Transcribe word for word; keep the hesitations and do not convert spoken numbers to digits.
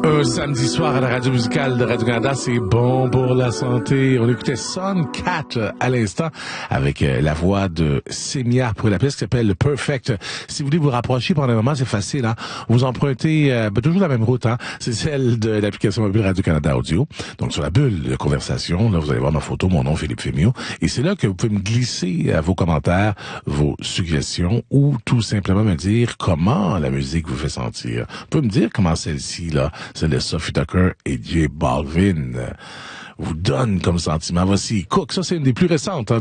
Un samedi soir à la radio musicale de Radio-Canada, c'est bon pour la santé. On écoutait Sun Cat à l'instant avec la voix de Semia pour la pièce qui s'appelle Perfect. Si vous voulez vous rapprocher pendant un moment, c'est facile. Hein? Vous empruntez euh, ben, toujours la même route. Hein? C'est celle de l'application mobile Radio-Canada Audio. Donc sur la bulle de conversation, là vous allez voir ma photo, mon nom Philippe Fémio. Et c'est là que vous pouvez me glisser euh, vos commentaires, vos suggestions ou tout simplement me dire comment la musique vous fait sentir. Vous pouvez me dire comment celle-ci, là, celle de Sophie Tucker et J Balvin, vous donne comme sentiment. Voici Cook, ça c'est une des plus récentes, hein,